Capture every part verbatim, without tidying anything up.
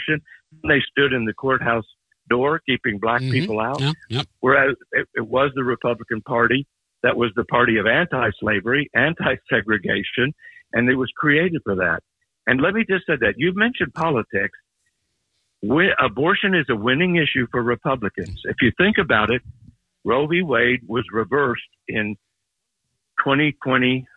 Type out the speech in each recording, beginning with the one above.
segregation. They stood in the courthouse door keeping black mm-hmm. people out. Yeah, yep. Whereas it, it was the Republican Party that was the party of anti-slavery, anti-segregation, and it was created for that. And let me just say that. You've mentioned politics. We, abortion is a winning issue for Republicans. If you think about it, Roe v. Wade was reversed in twenty twenty-two,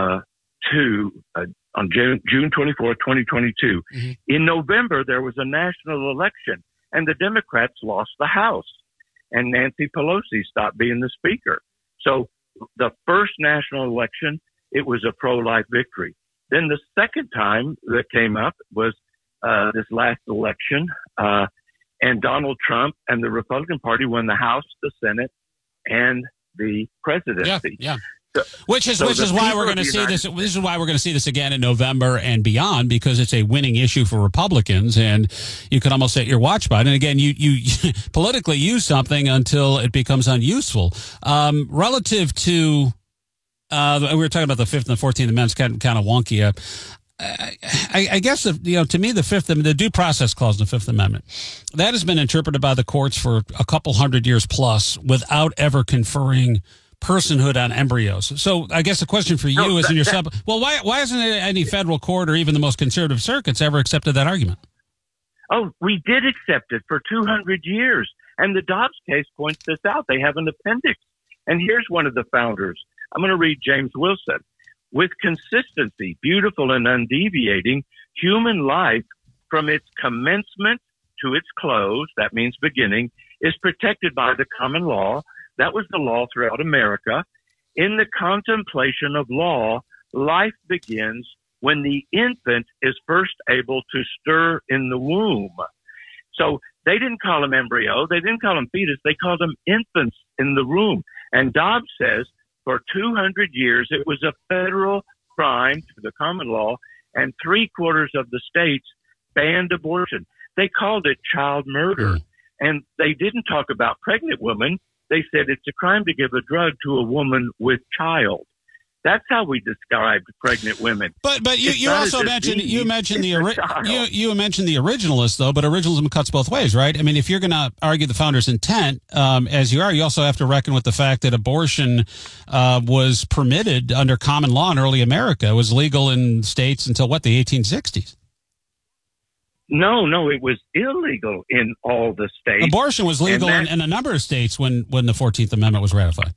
uh, on June, June twenty-fourth, twenty twenty-two. Mm-hmm. In November, there was a national election, and the Democrats lost the House, and Nancy Pelosi stopped being the Speaker. So the first national election, it was a pro-life victory. Then the second time that came up was uh, this last election, uh, and Donald Trump and the Republican Party won the House, the Senate, and the presidency. Yeah, yeah. So, which is so which is why we're going to see United this. States. This is why we're going to see this again in November and beyond, because it's a winning issue for Republicans, and you can almost set your watch by it. And again, you you politically use something until it becomes unuseful. Um, relative to, uh, we were talking about the Fifth and the Fourteenth Amendments, kind of, kind of wonky. Uh, I, I guess, the, you know, to me, the Fifth, the due process clause in the Fifth Amendment, that has been interpreted by the courts for a couple hundred years plus without ever conferring personhood on embryos. So I guess the question for you no, is in your sub, well, why why hasn't any federal court or even the most conservative circuits ever accepted that argument? Oh, we did accept it for two hundred years. And the Dobbs case points this out. They have an appendix. And here's one of the founders. I'm going to read James Wilson. With consistency, beautiful and undeviating, human life from its commencement to its close, that means beginning, is protected by the common law. That was the law throughout America. In the contemplation of law, life begins when the infant is first able to stir in the womb. So they didn't call them embryo. They didn't call them fetus. They called them infants in the womb. And Dobbs says for two hundred years, it was a federal crime to the common law, and three quarters of the states banned abortion. They called it child murder. Mm. And they didn't talk about pregnant women. They said it's a crime to give a drug to a woman with child. That's how we described pregnant women. But but you, you also mentioned you mentioned the ori- you you mentioned the originalists though. But originalism cuts both ways, right? I mean, if you're going to argue the founders' intent, um, as you are, you also have to reckon with the fact that abortion uh, was permitted under common law in early America. It was legal in states until what, the eighteen sixties. No, no, it was illegal in all the states. Abortion was legal in, in a number of states when when the fourteenth Amendment was ratified.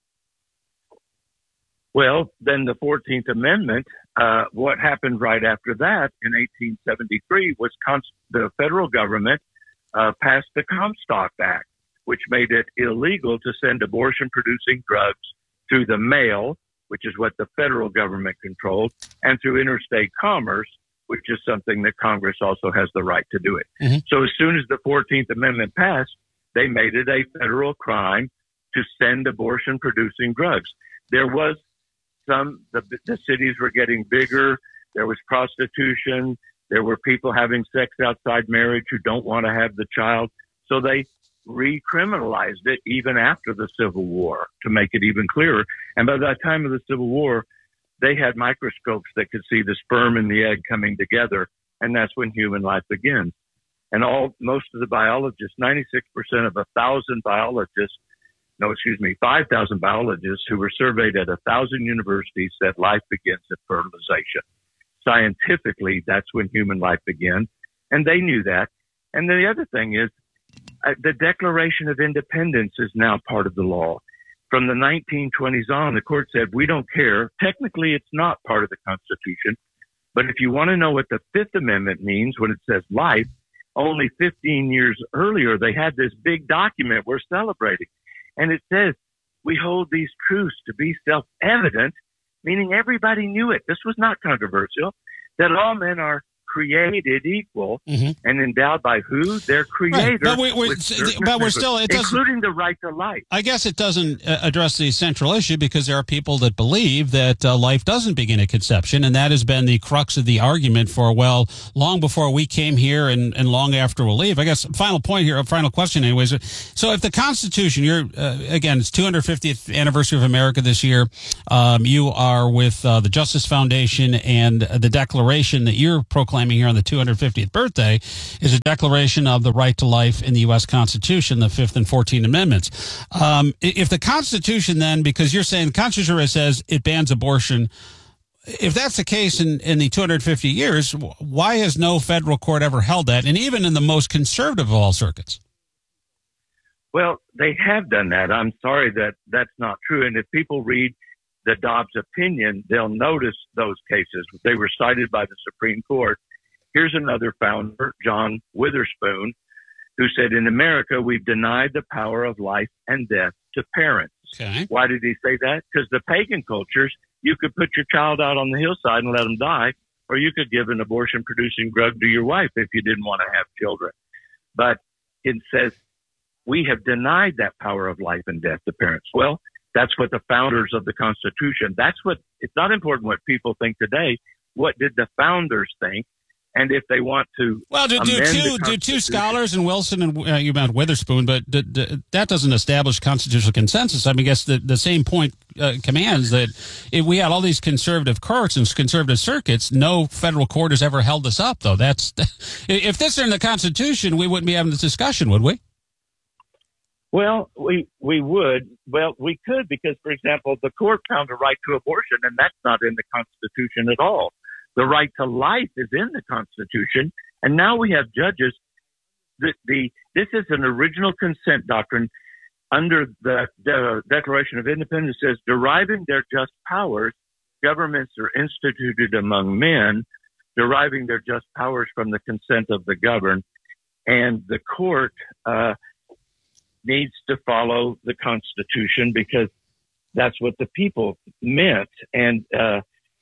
Well, then the fourteenth Amendment, uh, what happened right after that in eighteen seventy-three was cons- the federal government uh, passed the Comstock Act, which made it illegal to send abortion-producing drugs through the mail, which is what the federal government controlled, and through interstate commerce, which is something that Congress also has the right to do it. Mm-hmm. So as soon as the fourteenth Amendment passed, they made it a federal crime to send abortion-producing drugs. There was Some the, the cities were getting bigger. There was prostitution. There were people having sex outside marriage who don't want to have the child. So they recriminalized it even after the Civil War to make it even clearer. And by the time of the Civil War, they had microscopes that could see the sperm and the egg coming together, and that's when human life begins. And all most of the biologists, ninety-six percent of a thousand biologists, no, excuse me, five thousand biologists who were surveyed at one thousand universities said life begins at fertilization. Scientifically, that's when human life begins, and they knew that. And the other thing is uh, the Declaration of Independence is now part of the law. From the nineteen twenties on, the court said, we don't care. Technically, it's not part of the Constitution, but if you want to know what the Fifth Amendment means when it says life, only fifteen years earlier, they had this big document we're celebrating. And it says, we hold these truths to be self-evident, meaning everybody knew it. This was not controversial, that all men are created equal mm-hmm. and endowed by who? Their creator. Right. But, we, we're, but we're still, it doesn't, including the right to life. I guess it doesn't uh, address the central issue, because there are people that believe that uh, life doesn't begin at conception, and that has been the crux of the argument for, well, long before we came here and, and long after we'll leave. I guess final point here, a final question anyways. So if the Constitution, you're, uh, again, it's two hundred fiftieth anniversary of America this year. Um, you are with uh, the Justice Foundation, and the declaration that you're proclaiming proclaiming here on the two hundred fiftieth birthday is a declaration of the right to life in the U S Constitution, the Fifth and Fourteenth Amendments. Um, if the Constitution then, because you're saying the Constitution says it bans abortion, if that's the case in, in the two hundred fifty years, why has no federal court ever held that? And even in the most conservative of all circuits? Well, they have done that. I'm sorry that that's not true. And if people read the Dobbs opinion, they'll notice those cases. They were cited by the Supreme Court. Here's another founder, John Witherspoon, who said, in America, we've denied the power of life and death to parents. Okay. Why did he say that? Because the pagan cultures, you could put your child out on the hillside and let them die, or you could give an abortion-producing drug to your wife if you didn't want to have children. But it says we have denied that power of life and death to parents. Well, that's what the founders of the Constitution, that's what, it's not important what people think today. What did the founders think? And if they want to, well, do, do two do two scholars, and Wilson and uh, you meant Witherspoon, but d- d- that doesn't establish constitutional consensus. I mean, I guess the, the same point uh, commands that if we had all these conservative courts and conservative circuits, no federal court has ever held this up. Though that's if this were in the Constitution, we wouldn't be having this discussion, would we? Well, we we would. Well, we could because, for example, the court found a right to abortion, and that's not in the Constitution at all. The right to life is in the Constitution, and now we have judges. The, the this is an original consent doctrine under the, the Declaration of Independence. It says, deriving their just powers, governments are instituted among men, deriving their just powers from the consent of the governed, and the court uh, needs to follow the Constitution because that's what the people meant, and uh,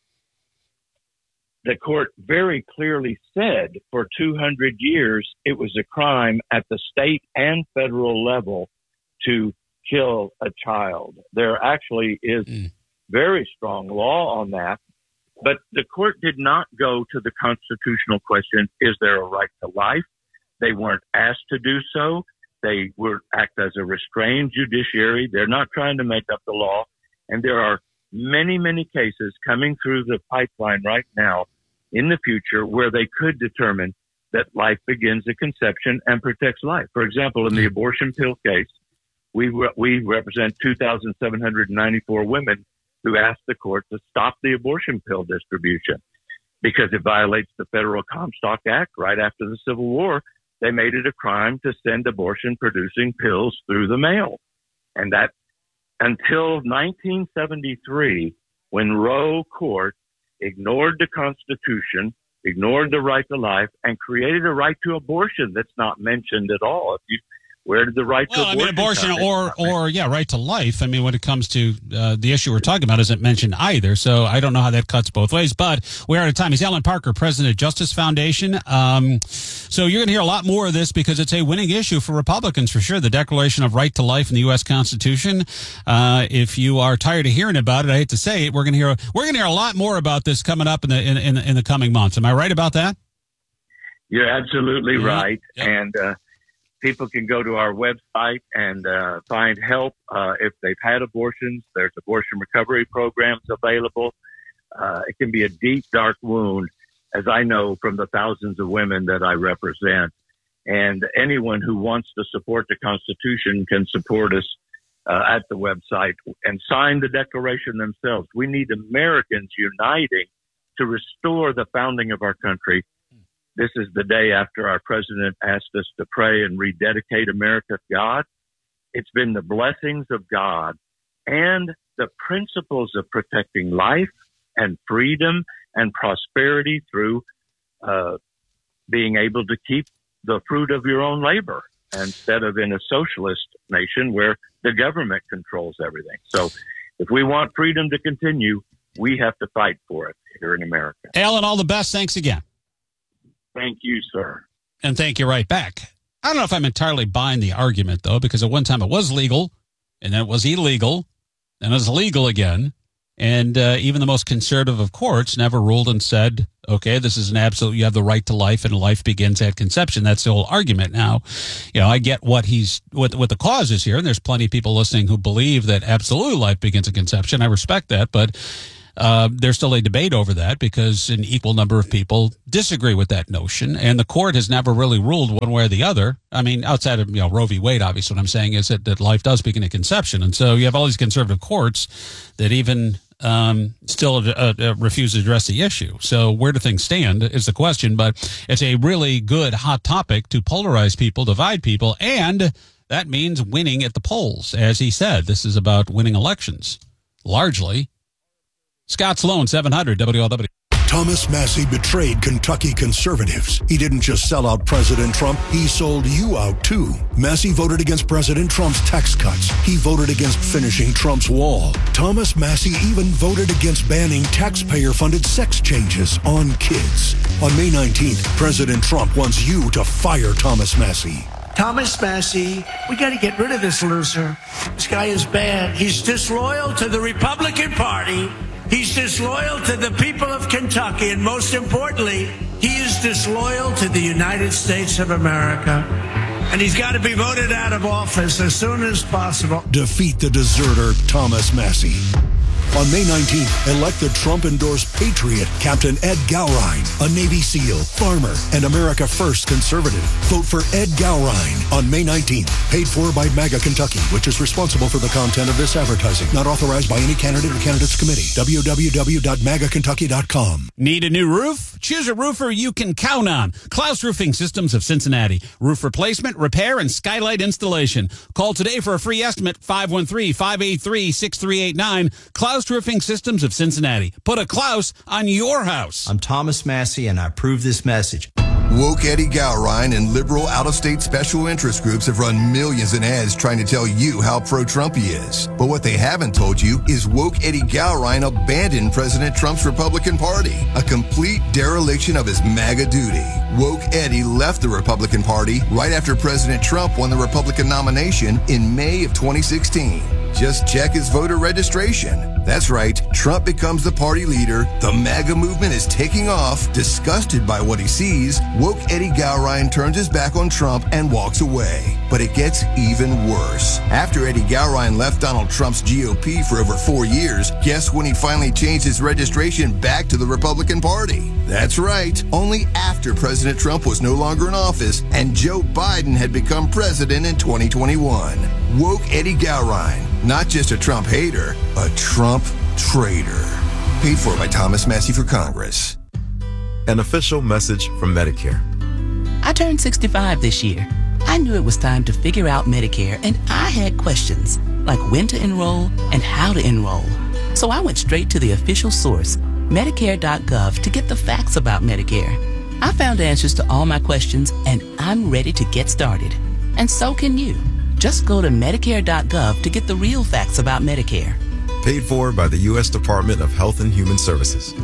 the court very clearly said for two hundred years it was a crime at the state and federal level to kill a child. There actually is mm. very strong law on that, but the court did not go to the constitutional question, is there a right to life? They weren't asked to do so. They were act as a restrained judiciary. They're not trying to make up the law. And there are many, many cases coming through the pipeline right now in the future where they could determine that life begins at conception and protects life. For example, in the abortion pill case, we re- we represent two thousand seven hundred ninety-four women who asked the court to stop the abortion pill distribution because it violates the Federal Comstock Act. Right after the Civil War, they made it a crime to send abortion-producing pills through the mail. And that until nineteen seventy-three, when Roe Court ignored the Constitution, ignored the right to life, and created a right to abortion that's not mentioned at all. If you, where did the right well, to I mean, abortion abortion or, or yeah, right to life. I mean, when it comes to uh, the issue we're talking about, isn't mentioned either. So I don't know how that cuts both ways. But we're out of time. He's Alan Parker, president of Justice Foundation. Um, so you're going to hear a lot more of this because it's a winning issue for Republicans for sure. The Declaration of Right to Life in the U S Constitution. Uh, if you are tired of hearing about it, I hate to say it, we're going to hear we're going to hear a lot more about this coming up in the in in, in the coming months. Am I right about that? You're absolutely yeah. right, yeah. and. Uh, People can go to our website and uh, find help uh, if they've had abortions. There's abortion recovery programs available. Uh, it can be a deep, dark wound, as I know from the thousands of women that I represent. And anyone who wants to support the Constitution can support us uh, at the website and sign the Declaration themselves. We need Americans uniting to restore the founding of our country. This is the day after our president asked us to pray and rededicate America to God. It's been the blessings of God and the principles of protecting life and freedom and prosperity through uh, being able to keep the fruit of your own labor instead of in a socialist nation where the government controls everything. So if we want freedom to continue, we have to fight for it here in America. Alan, all the best. Thanks again. Thank you, sir. And thank you right back. I don't know if I'm entirely buying the argument, though, because at one time it was legal, and then it was illegal, and it was legal again. And uh, even the most conservative of courts never ruled and said, okay, this is an absolute, you have the right to life, and life begins at conception. That's the whole argument. Now, you know, I get what he's, what, what the cause is here, and there's plenty of people listening who believe that absolute life begins at conception. I respect that, but uh, there's still a debate over that because an equal number of people disagree with that notion, and the court has never really ruled one way or the other. I mean, outside of, you know, Roe v. Wade, obviously, what I'm saying is that, that life does begin at conception, and so you have all these conservative courts that even um, still uh, uh, refuse to address the issue. So where do things stand is the question, but it's a really good hot topic to polarize people, divide people, and that means winning at the polls. As he said, this is about winning elections, largely. Scott Sloan, seven hundred W L W. Thomas Massie betrayed Kentucky conservatives. He didn't just sell out President Trump, he sold you out too. Massie voted against President Trump's tax cuts. He voted against finishing Trump's wall. Thomas Massie even voted against banning taxpayer-funded sex changes on kids. On May nineteenth, President Trump wants you to fire Thomas Massie. Thomas Massie, we got to get rid of this loser. This guy is bad. He's disloyal to the Republican Party. He's disloyal to the people of Kentucky. And most importantly, he is disloyal to the United States of America. And he's got to be voted out of office as soon as possible. Defeat the deserter, Thomas Massie. On May nineteenth, elect the Trump-endorsed patriot, Captain Ed Gowrine, a Navy SEAL, farmer, and America First conservative. Vote for Ed Gowrine on May nineteenth. Paid for by MAGA Kentucky, which is responsible for the content of this advertising. Not authorized by any candidate or candidates committee. w w w dot maga kentucky dot com. Need a new roof? Choose a roofer you can count on. Klaus Roofing Systems of Cincinnati. Roof replacement, repair, and skylight installation. Call today for a free estimate, five one three, five eight three, six three eight nine. Klaus Roofing Systems of Cincinnati. Put a Klaus on your house. I'm Thomas Massie, and I approve this message. Woke Eddie Gowrine and liberal out-of-state special interest groups have run millions in ads trying to tell you how pro-Trump he is. But what they haven't told you is Woke Eddie Gowrine abandoned President Trump's Republican Party, a complete dereliction of his MAGA duty. Woke Eddie left the Republican Party right after President Trump won the Republican nomination in May of twenty sixteen. Just check his voter registration. That's right, Trump becomes the party leader, the MAGA movement is taking off. Disgusted by what he sees, Woke Eddie Gowrine turns his back on Trump and walks away. But it gets even worse. After Eddie Gowrine left Donald Trump's G O P for over four years, guess when he finally changed his registration back to the Republican Party? That's right, only after President Trump was no longer in office and Joe Biden had become president in twenty twenty-one. Woke Eddie Gowrine, not just a Trump hater, a Trump traitor. Paid for by Thomas Massie for Congress. An official message from Medicare. I turned sixty-five this year. I knew it was time to figure out Medicare, and I had questions like when to enroll and how to enroll. So I went straight to the official source, Medicare dot gov, to get the facts about Medicare. I found answers to all my questions, and I'm ready to get started. And so can you. Just go to Medicare dot gov to get the real facts about Medicare. Paid for by the U S Department of Health and Human Services.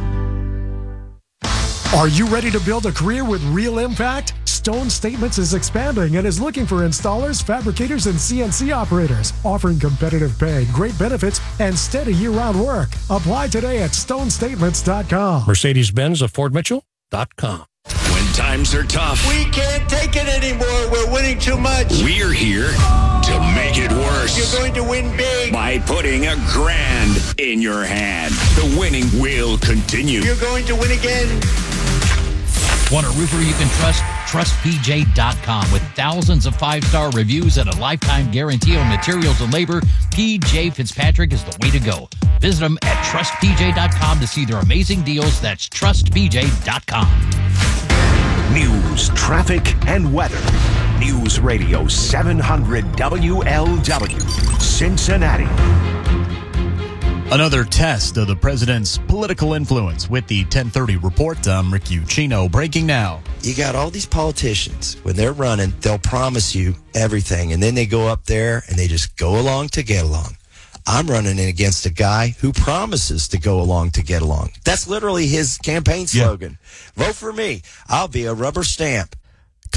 Are you ready to build a career with real impact? Stone Statements is expanding and is looking for installers, fabricators, and C N C operators, offering competitive pay, great benefits, and steady year-round work. Apply today at stone statements dot com. Mercedes-Benz of Fort Mitchell dot com. When times are tough, We can't take it anymore. We're winning too much. we're here to make it worse. You're going to win big. By putting a grand in your hand. The winning will continue. You're going to win again. Want a roofer you can trust? trust P J dot com. With thousands of five-star reviews and a lifetime guarantee on materials and labor, P J Fitzpatrick is the way to go. Visit them at trust P J dot com to see their amazing deals. That's trust P J dot com. News, traffic, and weather. News Radio seven hundred W L W, Cincinnati. Another test of the president's political influence with the ten thirty report. I'm Rick Ucchino. Breaking now. You got all these politicians, when they're running, they'll promise you everything, and then they go up there and they just go along to get along. I'm running against a guy who promises to go along to get along. That's literally his campaign slogan. Yeah. Vote for me. I'll be a rubber stamp.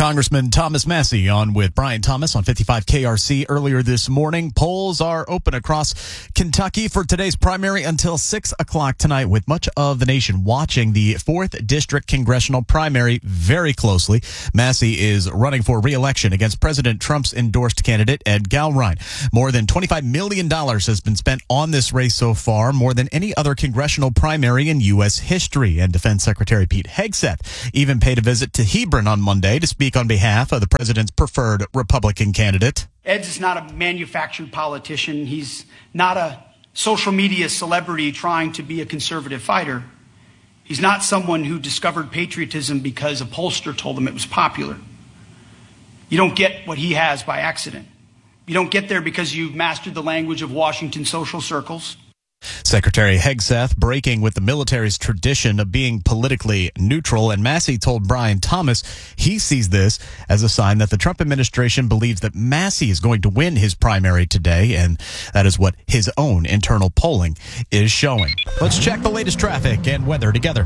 Congressman Thomas Massie on with Brian Thomas on fifty-five K R C earlier this morning. Polls are open across Kentucky for today's primary until six o'clock tonight, with much of the nation watching the fourth District congressional primary very closely. Massie is running for re-election against President Trump's endorsed candidate, Ed Gowrine. More than twenty-five million dollars has been spent on this race so far, more than any other congressional primary in U S history. And Defense Secretary Pete Hegseth even paid a visit to Hebron on Monday to speak on behalf of the president's preferred Republican candidate. Ed's not a manufactured politician. He's not a social media celebrity trying to be a conservative fighter. He's not someone who discovered patriotism because a pollster told him it was popular. You don't get what he has by accident. You don't get there because you've mastered the language of Washington social circles. Secretary Hegseth breaking with the military's tradition of being politically neutral, and Massie told Brian Thomas he sees this as a sign that the Trump administration believes that Massie is going to win his primary today, and that is what his own internal polling is showing. Let's check the latest traffic and weather together.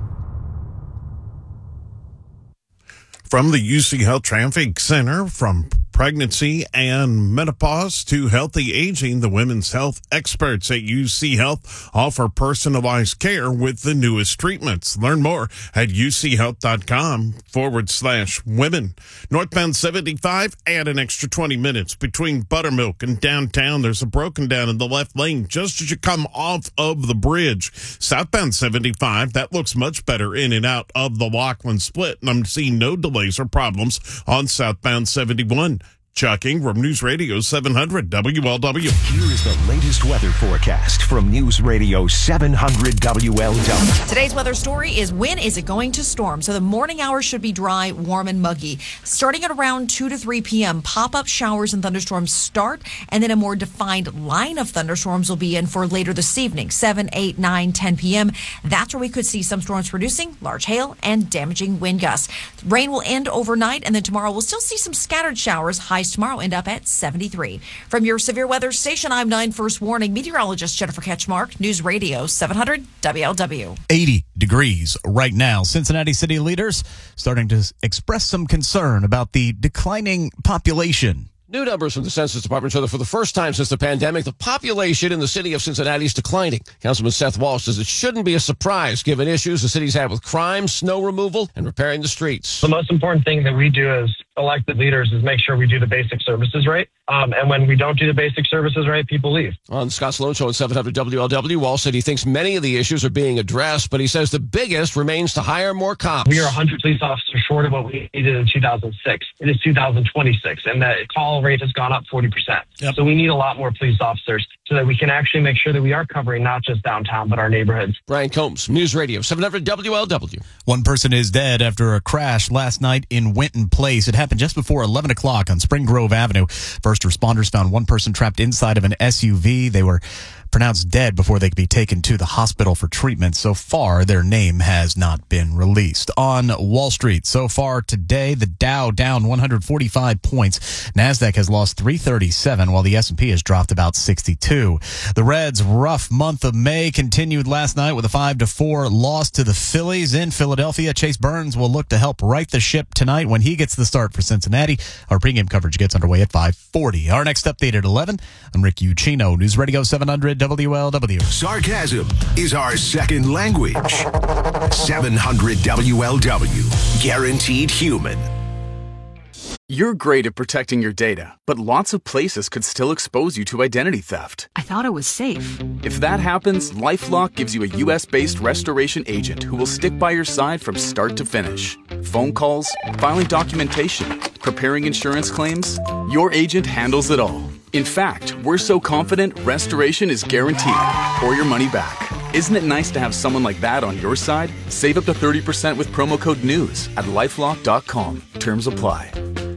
From the U C Health Traffic Center, from pregnancy and menopause to healthy aging, the women's health experts at U C Health offer personalized care with the newest treatments. Learn more at uchealth.com forward slash women. Northbound seventy-five, add an extra twenty minutes between Buttermilk and downtown. There's a broken down in the left lane just as you come off of the bridge. Southbound seventy-five, that looks much better in and out of the Laughlin split, and I'm seeing no delays or problems on southbound seventy-one. Chucking from News Radio seven hundred W L W. Here is the latest weather forecast from News Radio seven hundred W L W. Today's weather story is when is it going to storm? So the morning hours should be dry, warm, and muggy. Starting at around two to three p.m., pop-up showers and thunderstorms start, and then a more defined line of thunderstorms will be in for later this evening, seven, eight, nine, ten p.m. That's where we could see some storms producing large hail and damaging wind gusts. Rain will end overnight, and then tomorrow we'll still see some scattered showers. High tomorrow end up at seventy-three. From your severe weather station, I'm nine First Warning meteorologist Jennifer Ketchmark, News Radio seven hundred W L W. eighty degrees right now. Cincinnati city leaders starting to express some concern about the declining population. New numbers from the Census Department show that for the first time since the pandemic, the population in the city of Cincinnati is declining. Councilman Seth Walsh says it shouldn't be a surprise given issues the city's had with crime, snow removal, and repairing the streets. The most important thing that we do as elected leaders is make sure we do the basic services right. Um, and when we don't do the basic services right, people leave. On the Scott Sloan Show at seven hundred W L W, Walsh said he thinks many of the issues are being addressed, but he says the biggest remains to hire more cops. We are one hundred police officers short of what we needed in two thousand six. It is two thousand twenty-six, and the call rate has gone up forty percent. Yep. So we need a lot more police officers so that we can actually make sure that we are covering not just downtown, but our neighborhoods. Brian Combs, News Radio seven hundred W L W. One person is dead after a crash last night in Winton Place. It happened just before eleven o'clock on Spring Grove Avenue. First responders found one person trapped inside of an S U V. They were pronounced dead before they could be taken to the hospital for treatment. So far, their name has not been released. On Wall Street, so far today, the Dow down one hundred forty-five points. NASDAQ has lost three thirty-seven, while the S and P has dropped about sixty-two. The Reds' rough month of May continued last night with a five to four loss to the Phillies in Philadelphia. Chase Burns will look to help right the ship tonight when he gets the start for Cincinnati. Our pregame coverage gets underway at five forty. Our next update at eleven. I'm Rick Ucchino, News Radio seven hundred W L W. Sarcasm is our second language. seven hundred W L W. Guaranteed human. You're great at protecting your data, but lots of places could still expose you to identity theft. I thought it was safe. If that happens, LifeLock gives you a U S-based restoration agent who will stick by your side from start to finish. Phone calls, filing documentation, preparing insurance claims, your agent handles it all. In fact, we're so confident restoration is guaranteed or your money back. Isn't it nice to have someone like that on your side? Save up to thirty percent with promo code NEWS at lifelock dot com. Terms apply.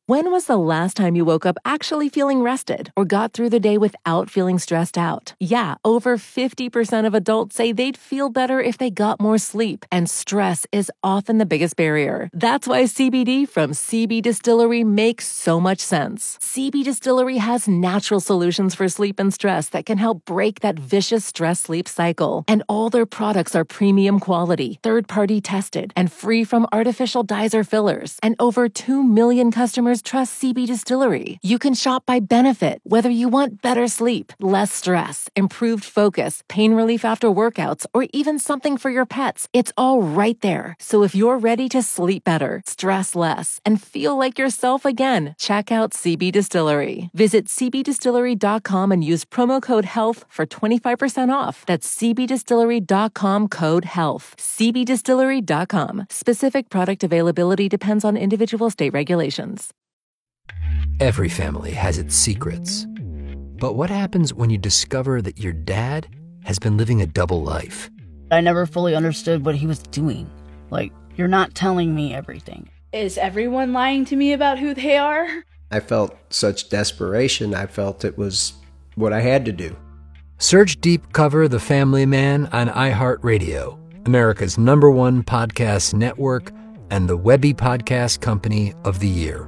When was the last time you woke up actually feeling rested or got through the day without feeling stressed out? Yeah, over fifty percent of adults say they'd feel better if they got more sleep, and stress is often the biggest barrier. That's why C B D from C B Distillery makes so much sense. C B Distillery has natural solutions for sleep and stress that can help break that vicious stress-sleep cycle. And all their products are premium quality, third-party tested, and free from artificial dyes or fillers. And over two million customers trust C B Distillery. You can shop by benefit, whether you want better sleep, less stress, improved focus, pain relief after workouts, or even something for your pets. It's all right there. So if you're ready to sleep better, stress less, and feel like yourself again, check out C B Distillery. Visit c b distillery dot com and use promo code HEALTH for twenty-five percent off. That's c b distillery dot com code HEALTH. c b distillery dot com. Specific product availability depends on individual state regulations. Every family has its secrets. But what happens when you discover that your dad has been living a double life? I never fully understood what he was doing. Like, you're not telling me everything. Is everyone lying to me about who they are? I felt such desperation. I felt it was what I had to do. Search Deep Cover The Family Man on iHeartRadio, America's number one podcast network and the Webby Podcast Company of the Year.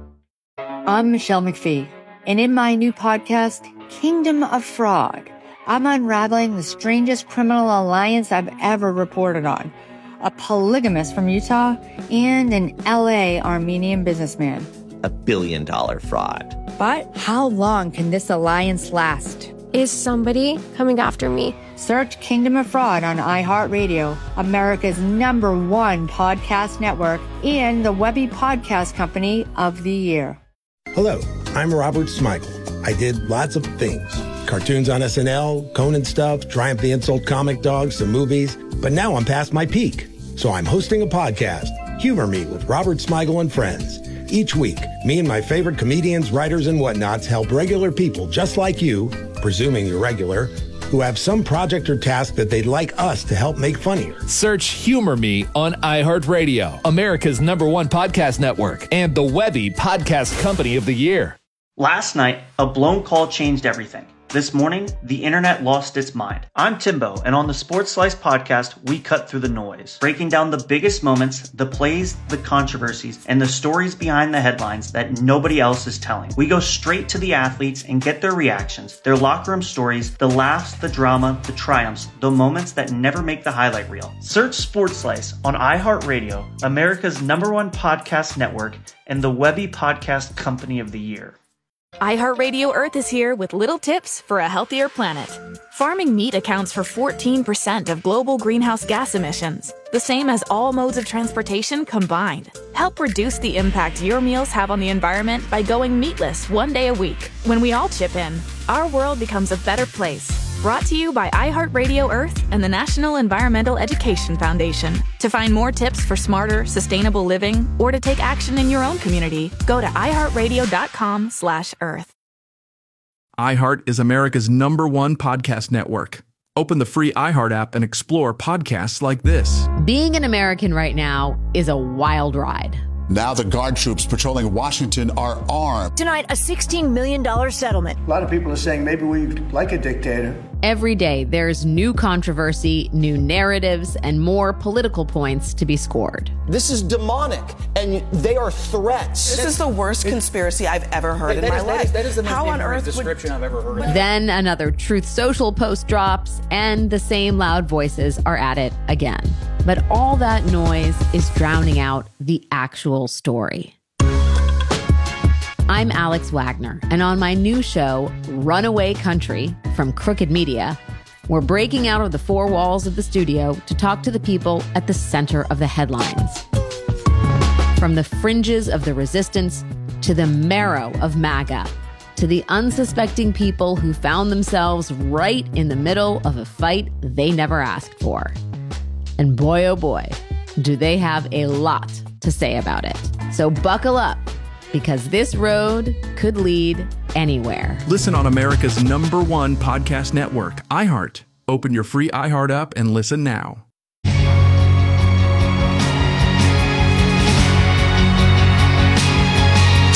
I'm Michelle McPhee, and in my new podcast, Kingdom of Fraud, I'm unraveling the strangest criminal alliance I've ever reported on. A polygamist from Utah and an L A Armenian businessman. A billion dollar fraud. But how long can this alliance last? Is somebody coming after me? Search Kingdom of Fraud on iHeartRadio, America's number one podcast network, and the Webby Podcast Company of the Year. Hello, I'm Robert Smigel. I did lots of things. Cartoons on S N L, Conan stuff, Triumph the Insult Comic Dog, some movies. But now I'm past my peak. So I'm hosting a podcast, Humor Me with Robert Smigel and Friends. Each week, me and my favorite comedians, writers, and whatnots help regular people just like you, presuming you're regular, who have some project or task that they'd like us to help make funnier. Search Humor Me on iHeartRadio, America's number one podcast network, and the Webby Podcast Company of the Year. Last night, a blown call changed everything. This morning, the internet lost its mind. I'm Timbo, and on the Sports Slice podcast, we cut through the noise, breaking down the biggest moments, the plays, the controversies, and the stories behind the headlines that nobody else is telling. We go straight to the athletes and get their reactions, their locker room stories, the laughs, the drama, the triumphs, the moments that never make the highlight reel. Search Sports Slice on iHeartRadio, America's number one podcast network, and the Webby Podcast Company of the Year. iHeartRadio Earth is here with little tips for a healthier planet. Farming meat accounts for fourteen percent of global greenhouse gas emissions, the same as all modes of transportation combined. Help reduce the impact your meals have on the environment by going meatless one day a week. When we all chip in, our world becomes a better place. Brought to you by iHeartRadio Earth and the National Environmental Education Foundation. To find more tips for smarter, sustainable living, or to take action in your own community, go to iHeartRadio.com slash Earth. iHeart is America's number one podcast network. Open the free iHeart app and explore podcasts like this. Being an American right now is a wild ride. Now the guard troops patrolling Washington are armed. Tonight, a sixteen million dollars settlement. A lot of people are saying maybe we like a dictator. Every day, there's new controversy, new narratives, and more political points to be scored. This is demonic, and they are threats. This is the worst conspiracy I've ever heard in my life. That is the most How on earth description would... I've ever heard. Then another Truth Social post drops, and the same loud voices are at it again. But all that noise is drowning out the actual story. I'm Alex Wagner, and on my new show, Runaway Country, from Crooked Media, we're breaking out of the four walls of the studio to talk to the people at the center of the headlines. From the fringes of the resistance to the marrow of MAGA, to the unsuspecting people who found themselves right in the middle of a fight they never asked for. And boy, oh boy, do they have a lot to say about it. So buckle up, because this road could lead anywhere. Listen on America's number one podcast network, iHeart. Open your free iHeart app and listen now.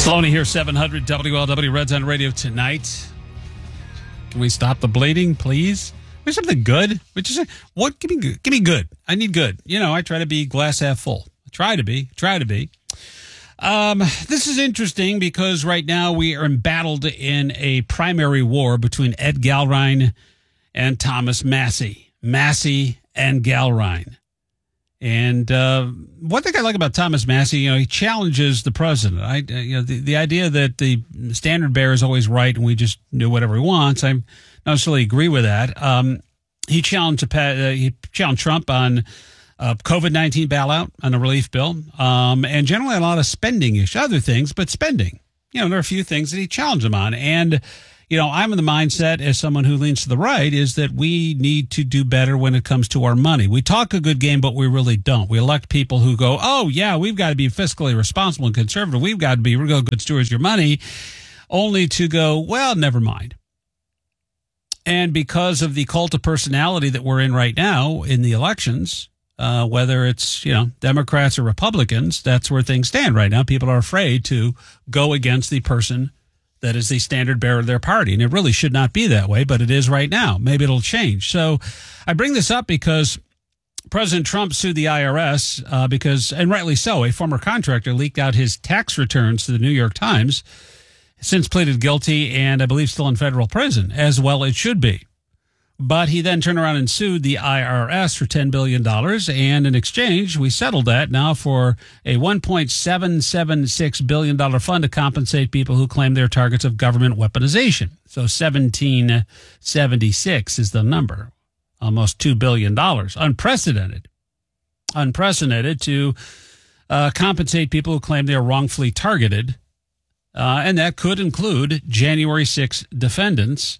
Sloaney here, seven hundred W L W Reds on Radio tonight. Can we stop the bleeding, please? Maybe something good. Which is what? Give me good. Give me good. I need good. You know, I try to be glass half full. I try to be. Try to be. Um, this is interesting because right now we are embattled in a primary war between Ed Galrine and Thomas Massie. Massie and Galrine. And uh, one thing I like about Thomas Massie, you know, he challenges the president. I, you know, the, the idea that the standard bearer is always right and we just do whatever he wants, I don't necessarily agree with that. Um, he challenged uh, he challenged Trump on uh, COVID nineteen bailout, on a relief bill, um, and generally a lot of spending issues, other things, but spending. You know, there are a few things that he challenged him on. And you know, I'm in the mindset as someone who leans to the right is that we need to do better when it comes to our money. We talk a good game, but we really don't. We elect people who go, oh, yeah, we've got to be fiscally responsible and conservative. We've got to be real good stewards of your money, only to go, well, never mind. And because of the cult of personality that we're in right now in the elections, uh, whether it's, you know, Democrats or Republicans, that's where things stand right now. People are afraid to go against the person that is the standard bearer of their party. And it really should not be that way, but it is right now. Maybe it'll change. So I bring this up because President Trump sued the I R S uh, because, and rightly so, a former contractor leaked out his tax returns to the New York Times, since pleaded guilty and I believe still in federal prison, as well it should be. But he then turned around and sued the I R S for ten billion dollars, and in exchange, we settled that now for a one point seven seven six billion dollars fund to compensate people who claim they're targets of government weaponization. So seventeen seventy-six is the number, almost two billion dollars. Unprecedented. Unprecedented to uh, compensate people who claim they're wrongfully targeted, uh, and that could include January sixth defendants,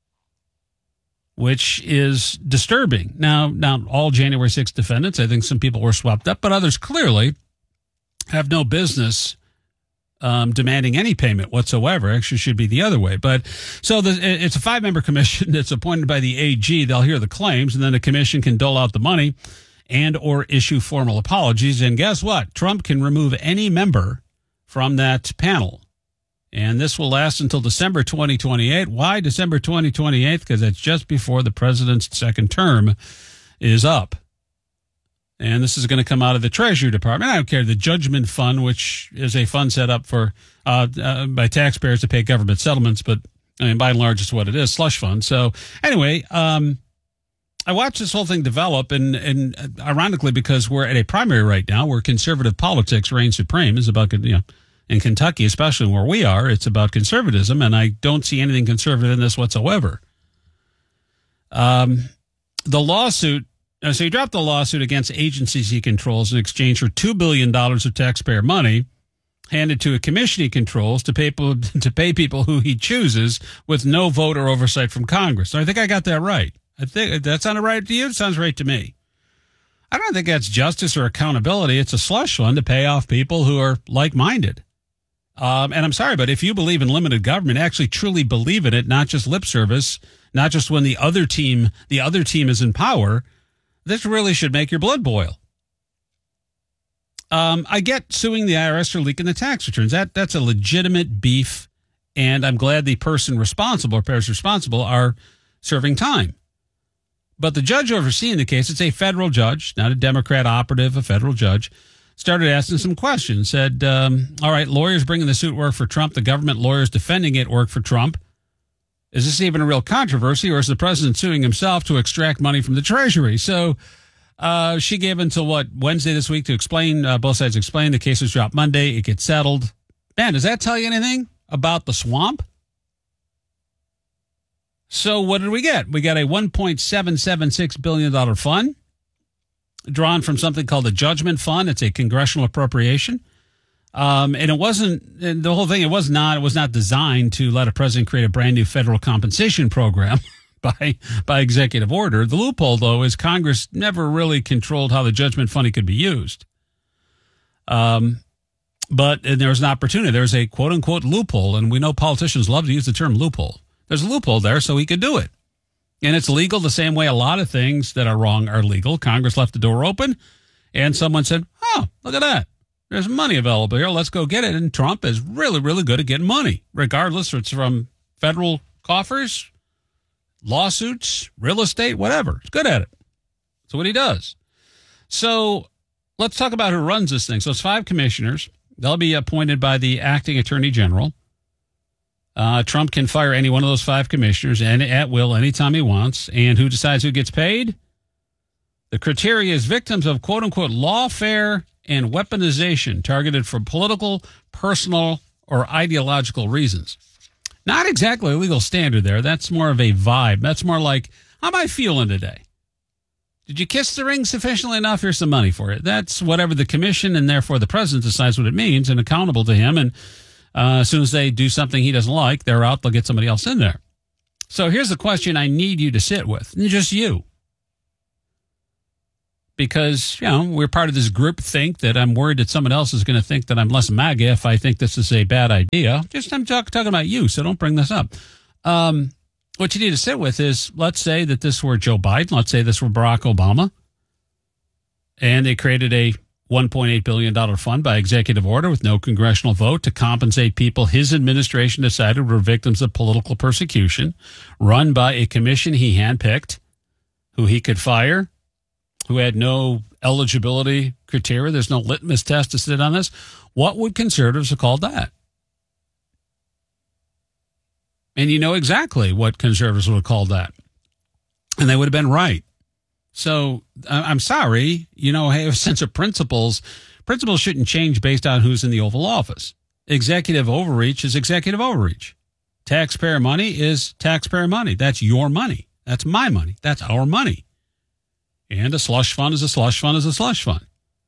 which is disturbing. Now, not all January sixth defendants. I think some people were swept up, but others clearly have no business um, demanding any payment whatsoever. Actually, should be the other way. But so the, it's a five-member commission that's appointed by the A G. They'll hear the claims, and then the commission can dole out the money and or issue formal apologies. And guess what? Trump can remove any member from that panel. And this will last until December twenty twenty-eight. Why December twenty twenty-eight? Because that's just before the president's second term is up. And this is going to come out of the Treasury Department. I don't care. The Judgment Fund, which is a fund set up for uh, uh, by taxpayers to pay government settlements. But I mean, by and large, it's what it is, slush fund. So anyway, um, I watched this whole thing develop. And, and ironically, because we're at a primary right now where conservative politics reign supreme, is about, you know, in Kentucky, especially where we are, it's about conservatism, and I don't see anything conservative in this whatsoever. Um, the lawsuit, so he dropped the lawsuit against agencies he controls in exchange for two billion dollars of taxpayer money handed to a commission he controls to pay, people, to pay people who he chooses with no vote or oversight from Congress. So I think I got that right. I think that sounded right to you? It sounds right to me. I don't think that's justice or accountability. It's a slush fund to pay off people who are like-minded. Um, and I'm sorry, but if you believe in limited government, actually truly believe in it, not just lip service, not just when the other team, the other team is in power, this really should make your blood boil. Um, I get suing the I R S for leaking the tax returns. That that's a legitimate beef, and I'm glad the person responsible or pairs responsible are serving time. But the judge overseeing the case, it's a federal judge, not a Democrat operative, a federal judge, started asking some questions, said, um, all right, lawyers bringing the suit work for Trump. The government lawyers defending it work for Trump. Is this even a real controversy, or is the president suing himself to extract money from the Treasury? So uh, she gave until, what, Wednesday this week to explain, uh, both sides explain. The case was dropped Monday. It gets settled. Man, does that tell you anything about the swamp? So what did we get? We got a one point seven seven six billion dollars fund drawn from something called the Judgment Fund. It's a congressional appropriation. Um, and it wasn't, and the whole thing, it was not, it was not designed to let a president create a brand new federal compensation program by, by executive order. The loophole, though, is Congress never really controlled how the Judgment Fund could be used. Um, but and there was an opportunity. There's a quote unquote loophole, and we know politicians love to use the term loophole. There's a loophole there, so he could do it. And it's legal the same way a lot of things that are wrong are legal. Congress left the door open, and someone said, oh, look at that. There's money available here. Let's go get it. And Trump is really, really good at getting money, regardless if it's from federal coffers, lawsuits, real estate, whatever. He's good at it. That's what he does. So let's talk about who runs this thing. So it's five commissioners. They'll be appointed by the acting attorney general. Uh, Trump can fire any one of those five commissioners and at will anytime he wants. And who decides who gets paid? The criteria is victims of quote-unquote lawfare and weaponization targeted for political, personal, or ideological reasons. Not exactly a legal standard there. That's more of a vibe. That's more like, how am I feeling today? Did you kiss the ring sufficiently enough? Here's some money for it. That's whatever the commission and therefore the president decides what it means and accountable to him. And uh, as soon as they do something he doesn't like, they're out. They'll get somebody else in there. So here's the question I need you to sit with. Just you. Because, you know, we're part of this group think that I'm worried that someone else is going to think that I'm less MAGA if I think this is a bad idea. Just I'm talk, talking about you, so don't bring this up. Um, what you need to sit with is, let's say that this were Joe Biden. Let's say this were Barack Obama. And they created a one point eight billion dollars fund by executive order with no congressional vote to compensate people his administration decided were victims of political persecution, run by a commission he handpicked, who he could fire, who had no eligibility criteria. There's no litmus test to sit on this. What would conservatives have called that? And you know exactly what conservatives would have called that. And they would have been right. So I'm sorry, you know, have a sense of principles. Principles shouldn't change based on who's in the Oval Office. Executive overreach is executive overreach. Taxpayer money is taxpayer money. That's your money. That's my money. That's our money. And a slush fund is a slush fund is a slush fund.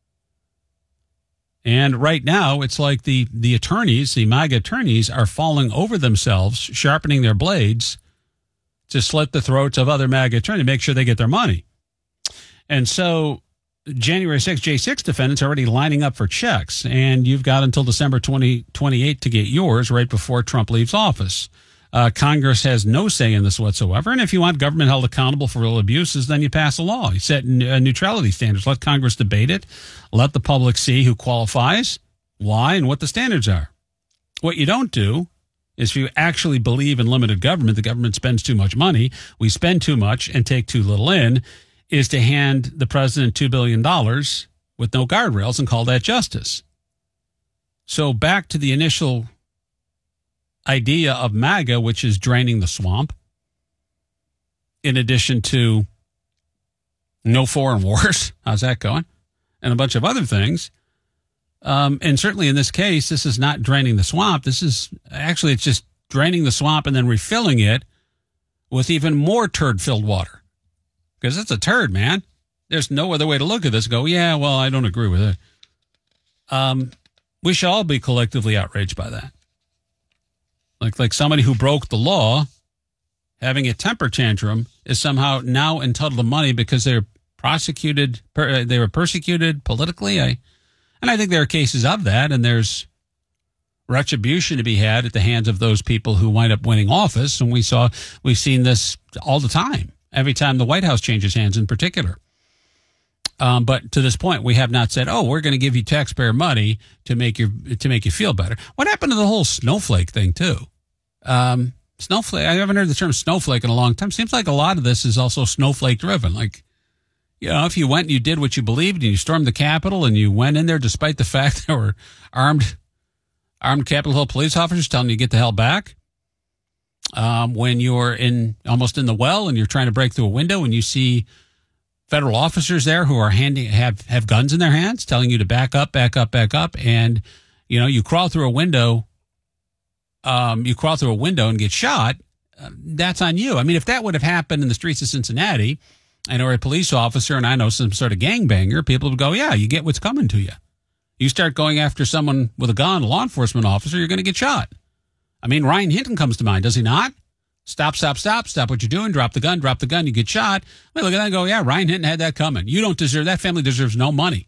And right now, it's like the, the attorneys, the MAGA attorneys, are falling over themselves, sharpening their blades to slit the throats of other MAGA attorneys, make sure they get their money. And so January sixth, J six defendants are already lining up for checks, and you've got until December twenty twenty-eight to get yours right before Trump leaves office. Uh, Congress has no say in this whatsoever. And if you want government held accountable for real abuses, then you pass a law. You set uh, neutrality standards. Let Congress debate it. Let the public see who qualifies, why, and what the standards are. What you don't do is if you actually believe in limited government, the government spends too much money, we spend too much and take too little in, is to hand the president two billion dollars with no guardrails and call that justice. So back to the initial idea of MAGA, which is draining the swamp, in addition to no foreign wars. How's that going? And a bunch of other things. Um, and certainly in this case, this is not draining the swamp. This is actually, it's just draining the swamp and then refilling it with even more turd-filled water. Because it's a turd, man. There's no other way to look at this and go, yeah, well, I don't agree with it. Um, we should all be collectively outraged by that. Like like somebody who broke the law, having a temper tantrum, is somehow now entitled to money because they're prosecuted, per, they were persecuted politically. I, and I think there are cases of that, and there's retribution to be had at the hands of those people who wind up winning office. And we saw, we've seen this all the time, every time the White House changes hands in particular. Um, but to this point, we have not said, "Oh, we're going to give you taxpayer money to make your to make you feel better." What happened to the whole snowflake thing too? Um, snowflake. I haven't heard the term snowflake in a long time. Seems like a lot of this is also snowflake driven. Like, you know, if you went and you did what you believed and you stormed the Capitol and you went in there despite the fact there were armed armed Capitol Hill police officers telling you to get the hell back. Um, when you're in almost in the well and you're trying to break through a window and you see federal officers there who are handing have, have guns in their hands, telling you to back up, back up, back up, and you know you crawl through a window, um, you crawl through a window and get shot. Uh, that's on you. I mean, if that would have happened in the streets of Cincinnati, and or a police officer, and I know some sort of gangbanger, people would go, "Yeah, you get what's coming to you." You start going after someone with a gun, a law enforcement officer, you're going to get shot. I mean, Ryan Hinton comes to mind, does he not? Stop, stop, stop, stop what you're doing, drop the gun, drop the gun, you get shot. We look at that and go, yeah, Ryan Hinton had that coming. You don't deserve, that family deserves no money.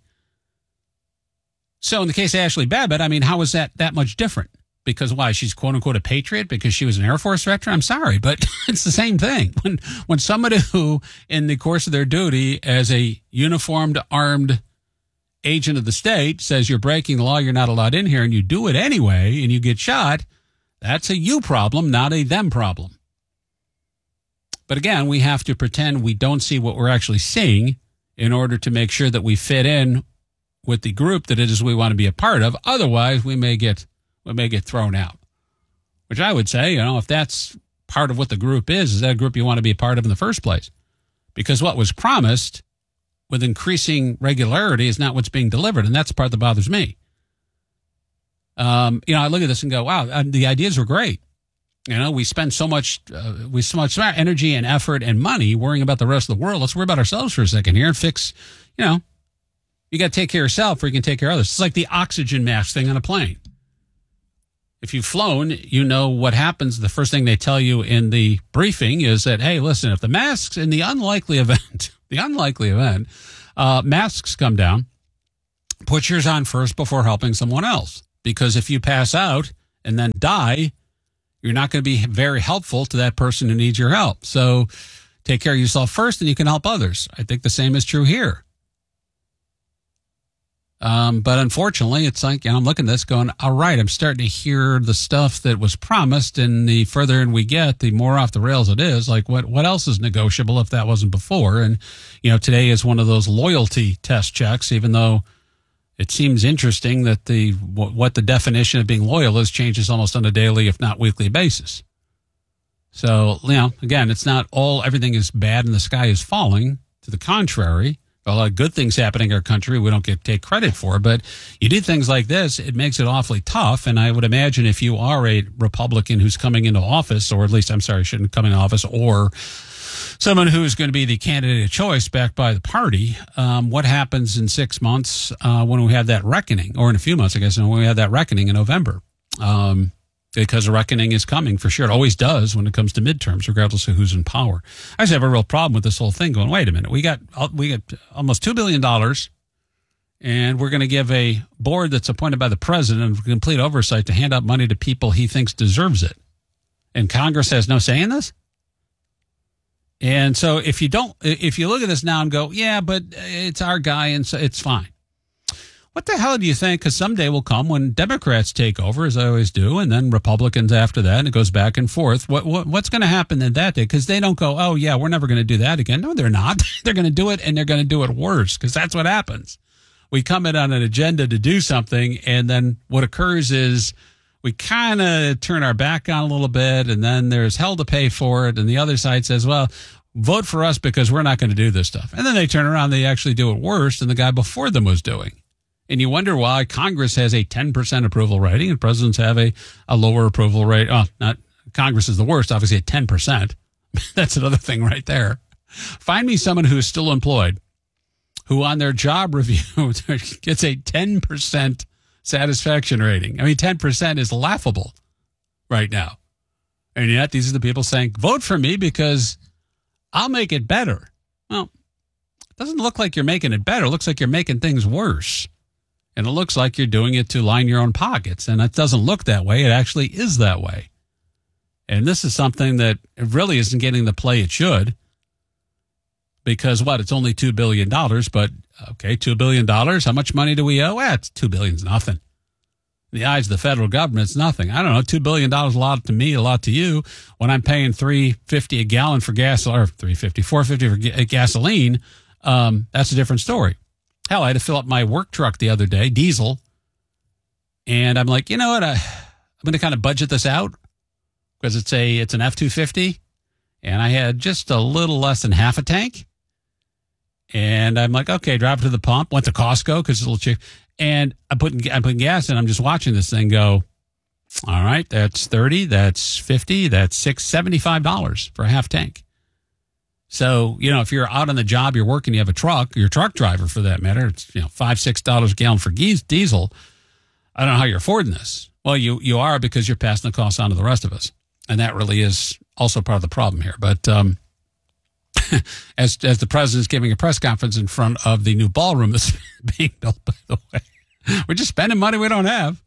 So in the case of Ashley Babbitt, I mean, how is that that much different? Because why? She's quote unquote a patriot because she was an Air Force veteran? I'm sorry, but it's the same thing. When, when somebody who, in the course of their duty as a uniformed, armed agent of the state says you're breaking the law, you're not allowed in here, and you do it anyway, and you get shot, that's a you problem, not a them problem. But again, we have to pretend we don't see what we're actually seeing in order to make sure that we fit in with the group that it is we want to be a part of. Otherwise, we may get we may get thrown out. Which I would say, you know, if that's part of what the group is, is that a group you want to be a part of in the first place? Because what was promised with increasing regularity is not what's being delivered, and that's the part that bothers me. Um, you know, I look at this and go, wow, the ideas were great. You know, we spend so much, uh, we so much energy and effort and money worrying about the rest of the world. Let's worry about ourselves for a second here and fix, you know, you got to take care of yourself or you can take care of others. It's like the oxygen mask thing on a plane. If you've flown, you know what happens. The first thing they tell you in the briefing is that, hey, listen, if the masks in the unlikely event, the unlikely event, uh, masks come down, put yours on first before helping someone else. Because if you pass out and then die, you're not going to be very helpful to that person who needs your help. So take care of yourself first and you can help others. I think the same is true here. Um, but unfortunately, it's like, you know, I'm looking at this going, all right, I'm starting to hear the stuff that was promised, and the further in we get, the more off the rails it is. Like, what, what else is negotiable if that wasn't before? And, you know, today is one of those loyalty test checks, even though it seems interesting that the what the definition of being loyal is changes almost on a daily, if not weekly basis. So, you know, again, it's not all, everything is bad and the sky is falling. To the contrary, a lot of good things happening in our country we don't get take credit for. But you do things like this, it makes it awfully tough. And I would imagine if you are a Republican who's coming into office, or at least, I'm sorry, shouldn't come into office, or someone who's going to be the candidate of choice backed by the party, um, what happens in six months uh, when we have that reckoning, or in a few months, I guess, when we have that reckoning in November? Um, because a reckoning is coming for sure. It always does when it comes to midterms, regardless of who's in power. I just have a real problem with this whole thing going, wait a minute, we got we got almost two billion dollars, and we're going to give a board that's appointed by the president with complete oversight to hand out money to people he thinks deserves it. And Congress has no say in this? And so if you don't, if you look at this now and go, yeah, but it's our guy and so it's fine. What the hell do you think? Because someday will come when Democrats take over, as I always do, and then Republicans after that, and it goes back and forth. What, what what's going to happen in that day? Because they don't go, oh, yeah, we're never going to do that again. No, they're not. They're going to do it, and they're going to do it worse, because that's what happens. We come in on an agenda to do something, and then what occurs is we kind of turn our back on a little bit, and then there's hell to pay for it, and the other side says, well, vote for us because we're not going to do this stuff. And then they turn around, they actually do it worse than the guy before them was doing. And you wonder why Congress has a ten percent approval rating and presidents have a, a lower approval rate. Oh, not Congress is the worst, obviously at ten percent. That's another thing right there. Find me someone who is still employed, who on their job review gets a ten percent satisfaction rating. I mean, ten percent is laughable right now. And yet these are the people saying, vote for me because I'll make it better. Well, it doesn't look like you're making it better. It looks like you're making things worse. And it looks like you're doing it to line your own pockets. And it doesn't look that way. It actually is that way. And this is something that really isn't getting the play it should. Because what? It's only two billion dollars. But, okay, two billion dollars. How much money do we owe? Eh, it's two billion dollars is nothing. In the eyes of the federal government, it's nothing. I don't know. two billion dollars a lot to me, a lot to you. When I'm paying three dollars and fifty cents a gallon for gas, or three dollars and fifty cents, four dollars and fifty cents for gasoline, um, that's a different story. Hell, I had to fill up my work truck the other day, diesel. And I'm like, you know what? I, I'm going to kind of budget this out because it's a it's an F two fifty. And I had just a little less than half a tank. And I'm like, okay, drive it to the pump. Went to Costco because it's a little cheap. And I'm putting, I'm putting gas in. I'm just watching this thing go, all right, that's thirty, that's fifty, that's six dollars, seventy-five dollars for a half tank. So, you know, if you're out on the job, you're working, you have a truck, you're a truck driver for that matter, it's, you know, five, six dollars a gallon for diesel. I don't know how you're affording this. Well, you, you are because you're passing the costs on to the rest of us. And that really is also part of the problem here. But um, as as the president's giving a press conference in front of the new ballroom that's being built, by the way, we're just spending money we don't have.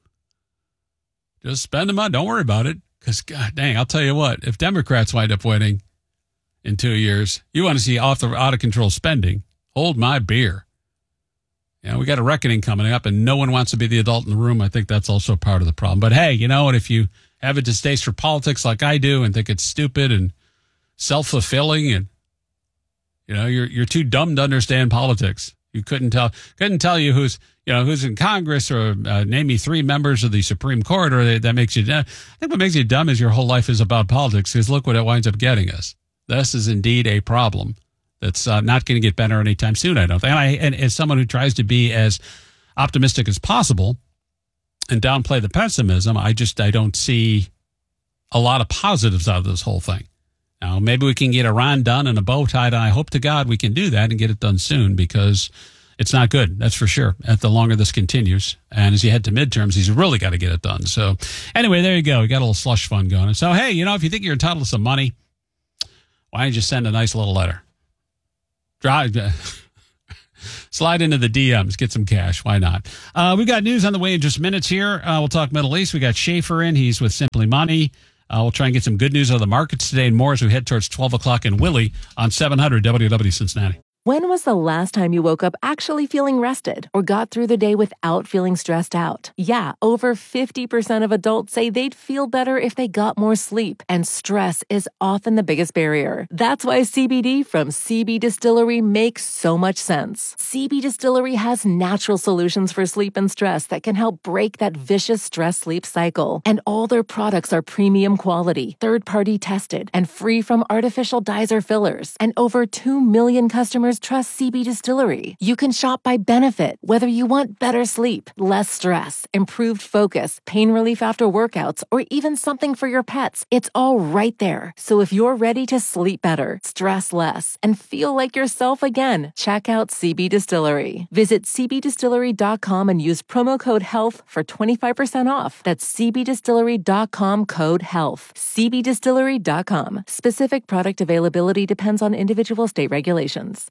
Just spending money. Don't worry about it. Because, God dang, I'll tell you what, if Democrats wind up winning in two years, you want to see off the out of control spending, hold my beer. You know, we got a reckoning coming up, and no one wants to be the adult in the room. I think that's also part of the problem. But hey, you know what? If you have a distaste for politics like I do and think it's stupid and self-fulfilling, and you know, you're you're too dumb to understand politics. You couldn't tell couldn't tell you who's you know who's in Congress, or uh, name me three members of the Supreme Court, or that, that makes you dumb. I think what makes you dumb is your whole life is about politics. Because look what it winds up getting us. This is indeed a problem that's uh, not going to get better anytime soon, I don't think. And, I, and as someone who tries to be as optimistic as possible and downplay the pessimism, I just I don't see a lot of positives out of this whole thing. Now, maybe we can get Iran done in a bow tie, and I hope to God we can do that and get it done soon, because it's not good, that's for sure, at the longer this continues. And as you head to midterms, he's really got to get it done. So anyway, there you go. We got a little slush fund going. So, hey, you know, if you think you're entitled to some money, why don't you send a nice little letter? Drive, slide into the D Ms, get some cash. Why not? Uh, we got news on the way in just minutes here. Uh, we'll talk Middle East. We got Schaefer in. He's with Simply Money. Uh, we'll try and get some good news out of the markets today and more as we head towards twelve o'clock in Willie on seven hundred W W Cincinnati. When was the last time you woke up actually feeling rested or got through the day without feeling stressed out? Yeah, over fifty percent of adults say they'd feel better if they got more sleep, and stress is often the biggest barrier. That's why C B D from C B Distillery makes so much sense. C B Distillery has natural solutions for sleep and stress that can help break that vicious stress-sleep cycle. And all their products are premium quality, third-party tested, and free from artificial dyes or fillers. And over two million customers trust C B Distillery. You can shop by benefit, whether you want better sleep, less stress, improved focus, pain relief after workouts, or even something for your pets. It's all right there. So if you're ready to sleep better, stress less, and feel like yourself again, check out C B Distillery. Visit c b distillery dot com and use promo code HEALTH for twenty-five percent off. That's c b distillery dot com code HEALTH. c b distillery dot com. Specific product availability depends on individual state regulations.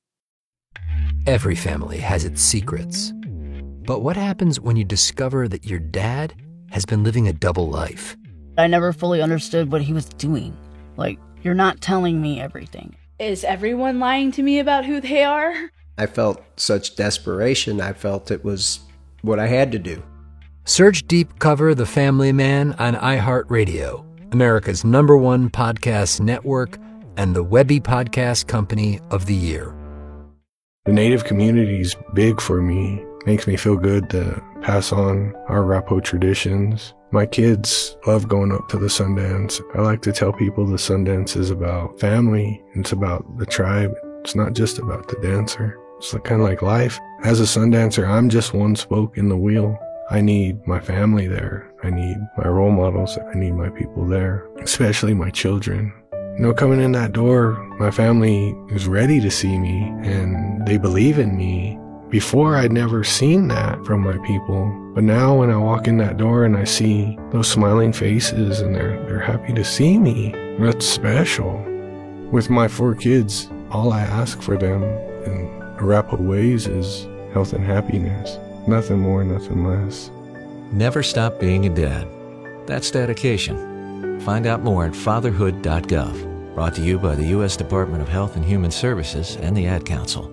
Every family has its secrets. But what happens when you discover that your dad has been living a double life? I never fully understood what he was doing. Like, you're not telling me everything. Is everyone lying to me about who they are? I felt such desperation, I felt it was what I had to do. Search Deep Cover The Family Man on iHeartRadio, America's number one podcast network and the Webby Podcast Company of the Year. The Native community's big for me. Makes me feel good to pass on our Arapaho traditions. My kids love going up to the Sundance. I like to tell people the Sundance is about family. It's about the tribe. It's not just about the dancer. It's kind of like life. As a Sundancer, I'm just one spoke in the wheel. I need my family there. I need my role models. I need my people there, especially my children. You know, coming in that door, my family is ready to see me and they believe in me. Before, I'd never seen that from my people. But now when I walk in that door and I see those smiling faces and they're, they're happy to see me, that's special. With my four kids, all I ask for them in Arapaho ways is health and happiness. Nothing more, nothing less. Never stop being a dad. That's dedication. Find out more at fatherhood dot gov. Brought to you by the U S Department of Health and Human Services and the Ad Council.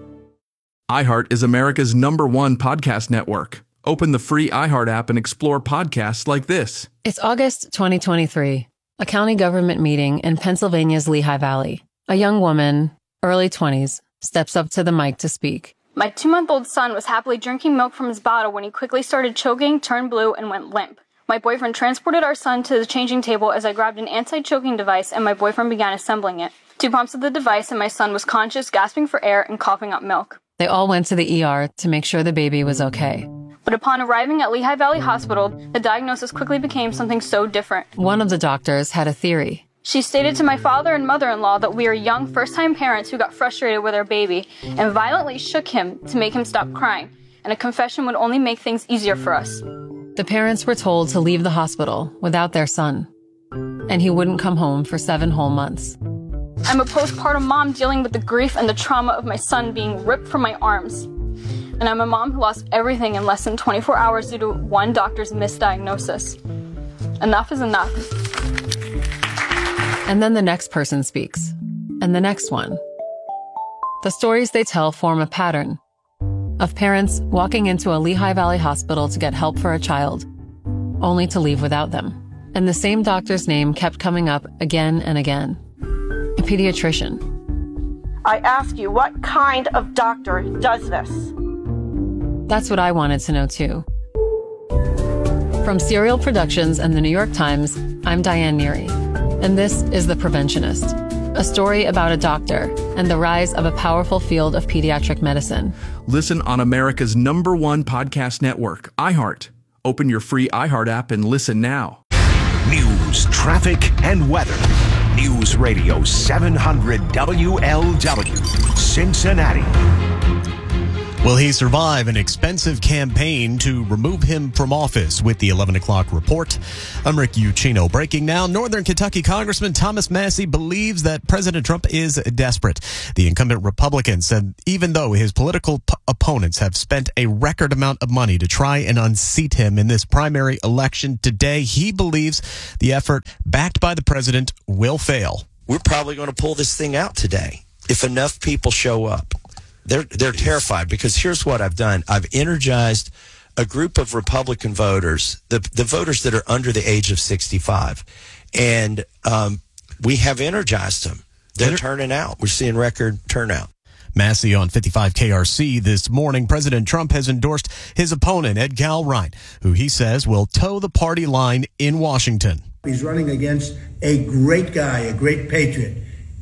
iHeart is America's number one podcast network. Open the free iHeart app and explore podcasts like this. It's August twenty twenty-three, a county government meeting in Pennsylvania's Lehigh Valley. A young woman, early twenties, steps up to the mic to speak. My two-month-old son was happily drinking milk from his bottle when he quickly started choking, turned blue, and went limp. My boyfriend transported our son to the changing table as I grabbed an anti-choking device and my boyfriend began assembling it. Two pumps of the device and my son was conscious, gasping for air, and coughing up milk. They all went to the E R to make sure the baby was okay. But upon arriving at Lehigh Valley Hospital, the diagnosis quickly became something so different. One of the doctors had a theory. She stated to my father and mother-in-law that we are young first-time parents who got frustrated with our baby and violently shook him to make him stop crying, and a confession would only make things easier for us. The parents were told to leave the hospital without their son, and he wouldn't come home for seven whole months. I'm a postpartum mom dealing with the grief and the trauma of my son being ripped from my arms. And I'm a mom who lost everything in less than twenty-four hours due to one doctor's misdiagnosis. Enough is enough. And then the next person speaks, and the next one. The stories they tell form a pattern. of parents walking into a Lehigh Valley hospital to get help for a child, only to leave without them. And the same doctor's name kept coming up again and again. A pediatrician. I ask you, what kind of doctor does this? That's what I wanted to know too. From Serial Productions and the New York Times, I'm Diane Neary, and this is The Preventionist, a story about a doctor and the rise of a powerful field of pediatric medicine. Listen on America's number one podcast network, iHeart. Open your free iHeart app and listen now. News, traffic, and weather. News Radio seven hundred W L W, Cincinnati. Will he survive an expensive campaign to remove him from office? With the eleven o'clock report, I'm Rick Uccino. Breaking now, Northern Kentucky Congressman Thomas Massie believes that President Trump is desperate. The incumbent Republican said even though his political p- opponents have spent a record amount of money to try and unseat him in this primary election today, he believes the effort backed by the president will fail. We're probably going to pull this thing out today if enough people show up. They're they're terrified because here's what I've done. I've energized a group of Republican voters, the the voters that are under the age of sixty-five, and um, we have energized them. They're turning out. We're seeing record turnout. Massie on fifty-five K R C this morning. President Trump has endorsed his opponent, Ed Gilrein, who he says will toe the party line in Washington. He's running against a great guy, a great patriot,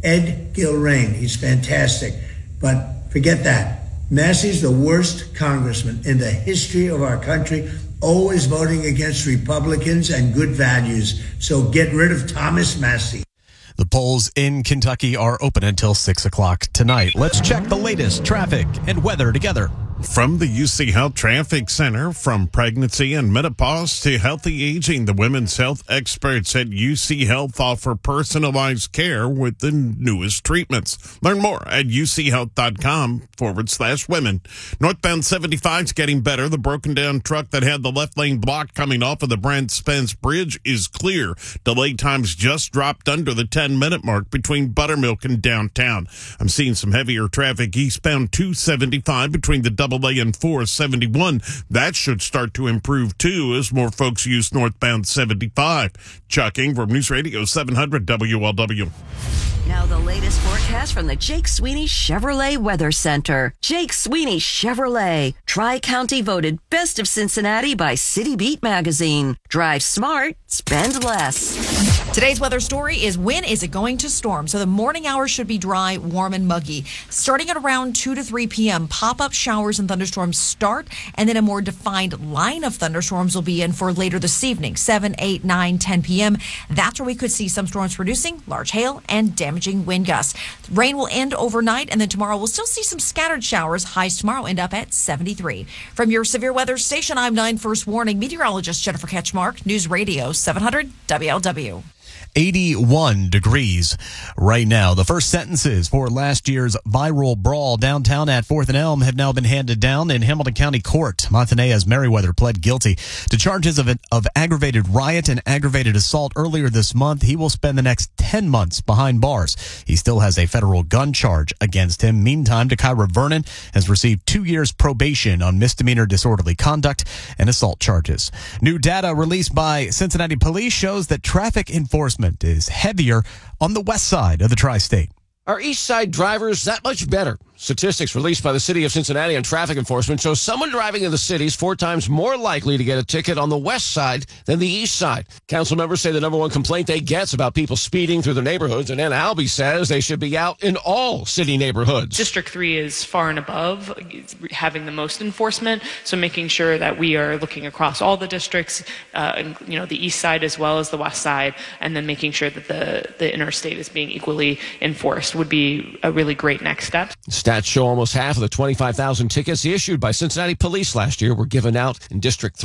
Ed Gilrein. He's fantastic, but forget that. Massie's the worst congressman in the history of our country, always voting against Republicans and good values. So get rid of Thomas Massie. The polls in Kentucky are open until six o'clock tonight. Let's check the latest traffic and weather together. From the U C Health Traffic Center, from pregnancy and menopause to healthy aging, the women's health experts at U C Health offer personalized care with the newest treatments. Learn more at uchealth.com forward slash women. Northbound seventy-five is getting better. The broken down truck that had the left lane blocked coming off of the Brent Spence Bridge is clear. Delay times just dropped under the ten minute mark between Buttermilk and downtown. I'm seeing some heavier traffic eastbound two seventy-five between the double A and four seventy-one. That should start to improve too as more folks use northbound seventy-five. Chuck Ing from News Radio seven hundred W L W. Now the latest forecast from the Jake Sweeney Chevrolet Weather Center. Jake Sweeney Chevrolet, Tri-County voted Best of Cincinnati by City Beat magazine. Drive smart, spend less. Today's weather story is when is it going to storm? So the morning hours should be dry, warm, and muggy. Starting at around two to three p.m., pop-up showers and thunderstorms start, and then a more defined line of thunderstorms will be in for later this evening, seven, eight, nine, ten p.m. That's where we could see some storms producing large hail and damaging wind gusts. Rain will end overnight, and then tomorrow we'll still see some scattered showers. Highs tomorrow end up at seventy-three. From your severe weather station, I'm nine First Warning meteorologist Jennifer Ketchmark, News Radio seven hundred W L W. eighty-one degrees right now. The first sentences for last year's viral brawl downtown at fourth and Elm have now been handed down in Hamilton County Court. Montanez Merriweather pled guilty to charges of, an, of aggravated riot and aggravated assault earlier this month. He will spend the next ten months behind bars. He still has a federal gun charge against him. Meantime, Takira Vernon has received two years probation on misdemeanor disorderly conduct and assault charges. New data released by Cincinnati Police shows that traffic enforcement is heavier on the west side of the tri-state. Are East Side drivers that much better? Statistics released by the city of Cincinnati on traffic enforcement show someone driving in the city is four times more likely to get a ticket on the west side than the east side. Council members say the number one complaint they get is about people speeding through their neighborhoods, and Ann Albee says they should be out in all city neighborhoods. District three is far and above having the most enforcement, so making sure that we are looking across all the districts, uh, and, you know, the east side as well as the west side, and then making sure that the, the interstate is being equally enforced would be a really great next step. Stats show almost half of the twenty-five thousand tickets issued by Cincinnati Police last year were given out in District three.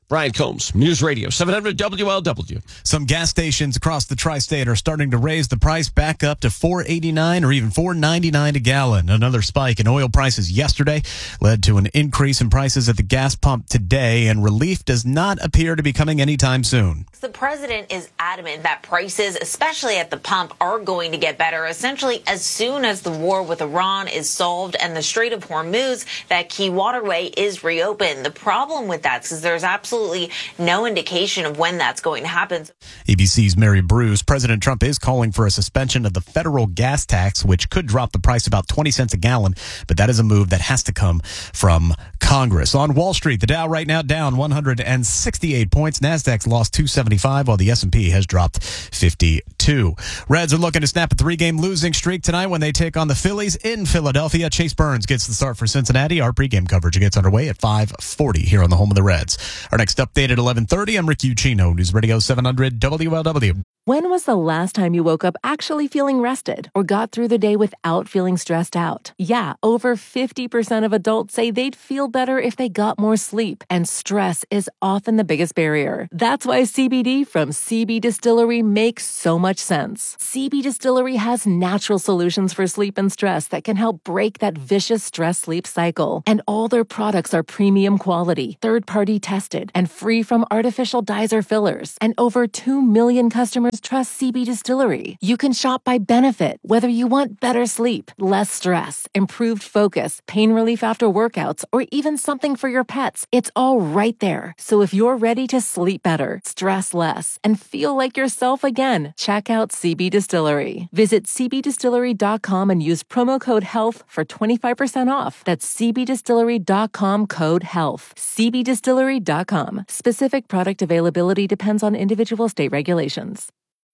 Brian Combs, News Radio seven hundred W L W. Some gas stations across the tri-state are starting to raise the price back up to four eighty-nine or even four ninety-nine a gallon. Another spike in oil prices yesterday led to an increase in prices at the gas pump today, and relief does not appear to be coming anytime soon. The president is adamant that prices, especially at the pump, are going to get better essentially as soon as the war with Iran is solved and the Strait of Hormuz, that key waterway, is reopened. The problem with that is there's absolutely no indication of when that's going to happen. A B C's Mary Bruce. President Trump is calling for a suspension of the federal gas tax, which could drop the price about twenty cents a gallon, but that is a move that has to come from Congress. On Wall Street, the Dow right now down one hundred sixty-eight points. NASDAQ's lost two seventy-five, while the S and P has dropped fifty-two. Reds are looking to snap a three-game losing streak tonight when they take on the Phillies in Philadelphia. Chase Burns gets the start for Cincinnati. Our pregame coverage gets underway at five forty here on the home of the Reds. Our next update at eleven thirty. I'm Rick Ucchino, News Radio seven hundred W L W. When was the last time you woke up actually feeling rested or got through the day without feeling stressed out? Yeah, over fifty percent of adults say they'd feel better if they got more sleep, and stress is often the biggest barrier. That's why C B D from C B Distillery makes so much sense. C B Distillery has natural solutions for sleep and stress that can help break that vicious stress-sleep cycle. And all their products are premium quality, third-party tested, and free from artificial dyes or fillers. And over two million customers trust C B Distillery. You can shop by benefit, whether you want better sleep, less stress, improved focus, pain relief after workouts, or even something for your pets. It's all right there. So if you're ready to sleep better, stress less, and feel like yourself again, check out C B Distillery. Visit c b distillery dot com and use promo code HEALTH for twenty-five percent off. That's c b distillery dot com, code HEALTH. c b distillery dot com. Specific product availability depends on individual state regulations.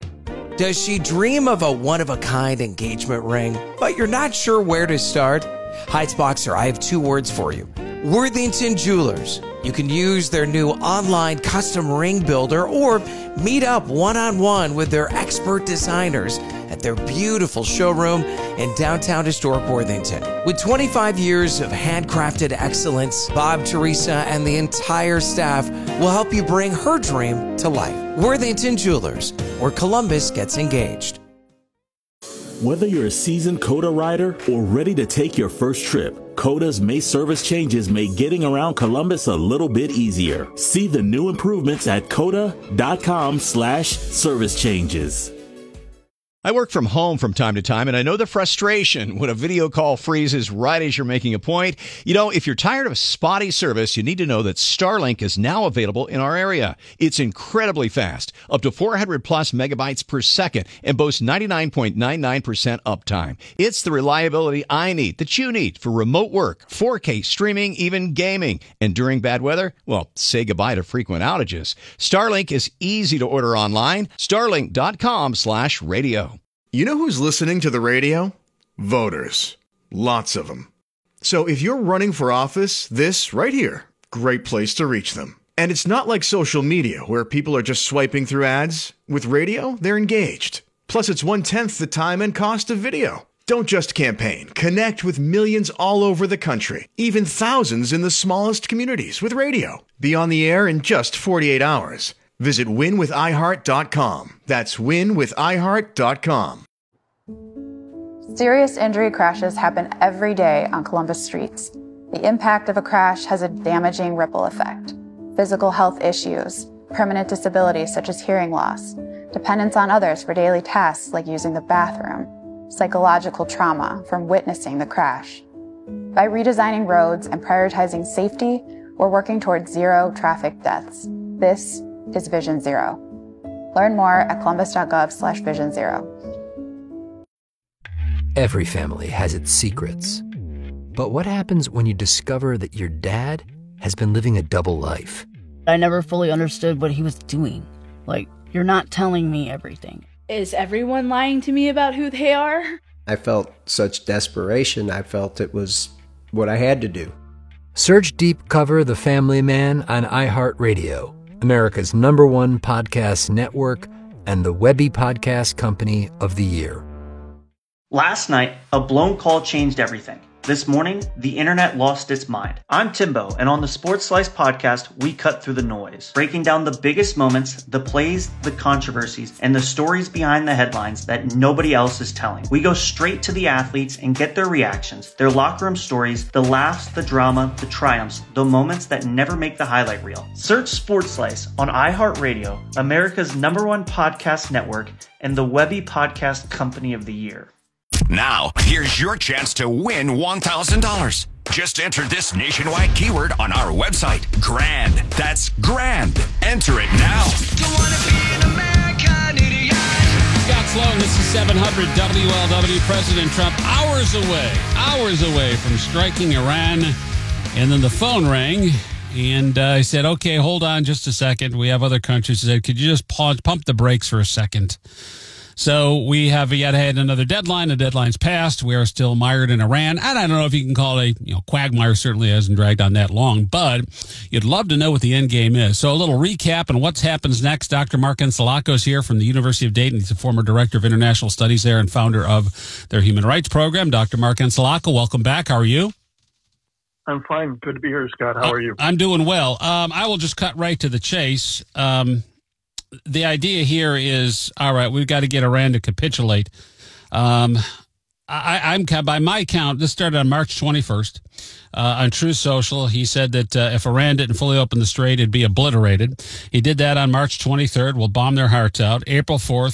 Does she dream of a one-of-a-kind engagement ring, but you're not sure where to start? Heights-Boxer, I have two words for you. Worthington Jewelers. You can use their new online custom ring builder or meet up one-on-one with their expert designers at their beautiful showroom in downtown historic Worthington. With twenty-five years of handcrafted excellence, Bob, Teresa, and the entire staff will help you bring her dream to life. Worthington Jewelers, where Columbus gets engaged. Whether you're a seasoned COTA rider or ready to take your first trip, COTA's May service changes make getting around Columbus a little bit easier. See the new improvements at cota.com slash service changes. I work from home from time to time, and I know the frustration when a video call freezes right as you're making a point. You know, if you're tired of spotty service, you need to know that Starlink is now available in our area. It's incredibly fast, up to four hundred plus megabytes per second, and boasts ninety-nine point nine nine percent uptime. It's the reliability I need, that you need, for remote work, four K streaming, even gaming. And during bad weather, well, say goodbye to frequent outages. Starlink is easy to order online. Starlink.com slash radio. You know who's listening to the radio? Voters. Lots of them. So if you're running for office, this right here, great place to reach them. And it's not like social media where people are just swiping through ads. With radio, they're engaged. Plus, it's one-tenth the time and cost of video. Don't just campaign. Connect with millions all over the country, even thousands in the smallest communities with radio. Be on the air in just forty-eight hours. Visit win with i heart dot com. That's win with i heart dot com. Serious injury crashes happen every day on Columbus streets. The impact of a crash has a damaging ripple effect. Physical health issues, permanent disabilities such as hearing loss, dependence on others for daily tasks like using the bathroom, psychological trauma from witnessing the crash. By redesigning roads and prioritizing safety, we're working towards zero traffic deaths. This is Vision Zero. Learn more at columbus.gov slash vision zero. Every family has its secrets. But what happens when you discover that your dad has been living a double life? I never fully understood what he was doing. Like, you're not telling me everything. Is everyone lying to me about who they are? I felt such desperation, I felt it was what I had to do. Search Deep Cover The Family Man on iHeartRadio, America's number one podcast network and the Webby Podcast Company of the Year. Last night, a blown call changed everything. This morning, the internet lost its mind. I'm Timbo, and on the Sports Slice podcast, we cut through the noise, breaking down the biggest moments, the plays, the controversies, and the stories behind the headlines that nobody else is telling. We go straight to the athletes and get their reactions, their locker room stories, the laughs, the drama, the triumphs, the moments that never make the highlight reel. Search Sports Slice on iHeartRadio, America's number one podcast network, and the Webby Podcast Company of the Year. Now, here's your chance to win one thousand dollars. Just enter this nationwide keyword on our website, GRAND. That's GRAND. Enter it now. Scott Sloan, this is seven hundred W L W. President Trump, hours away, hours away from striking Iran. And then the phone rang, and uh, I said, okay, hold on just a second. We have other countries. I said, could you just pause, pump the brakes for a second? So we have yet had another deadline. The deadline's passed. We are still mired in Iran. And I don't know if you can call it a you know, quagmire. Certainly hasn't dragged on that long, but you'd love to know what the end game is. So a little recap on what happens next. Doctor Mark Ensalako is here from the University of Dayton. He's a former director of international studies there and founder of their human rights program. Doctor Mark Ensalako, welcome back. How are you? I'm fine. Good to be here, Scott. How are you? I'm doing well. Um, I will just cut right to the chase. Um, The idea here is, all right, we've got to get Iran to capitulate. Um, I, I'm by my count, this started on March twenty-first uh, on Truth Social. He said that uh, if Iran didn't fully open the strait, it'd be obliterated. He did that on March twenty-third. We'll bomb their hearts out. April fourth,